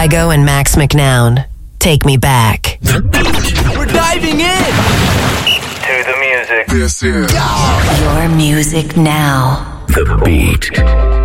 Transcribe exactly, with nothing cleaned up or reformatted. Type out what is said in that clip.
Kygo and Max McNown. Take Me Back. We're diving in to the music. This is Your music now. The Beat.